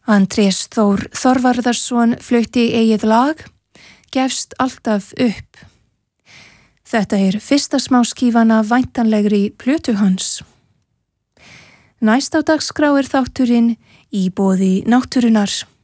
Andrés Þór Þorvarðarsson flutti eigið lag, Gefst alltaf upp. Þetta fyrsta smáskífan af væntanlegri plötu hans. Næst á dagskrá þátturinn Í boði náttúrunnar.